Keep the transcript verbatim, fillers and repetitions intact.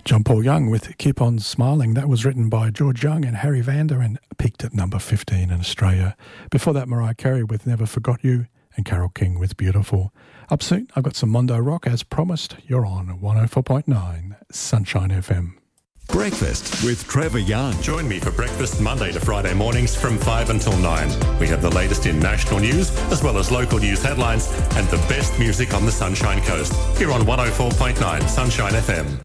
John Paul Young with Keep On Smiling. That was written by George Young and Harry Vander and peaked at number fifteen in Australia. Before that, Mariah Carey with Never Forgot You and Carole King with Beautiful. Up soon, I've got some Mondo Rock. As promised, you're on one oh four point nine Sunshine F M. Breakfast with Trevor Young. Join me for breakfast Monday to Friday mornings from five until nine. We have the latest in national news, as well as local news headlines and the best music on the Sunshine Coast. Here on one oh four point nine Sunshine F M.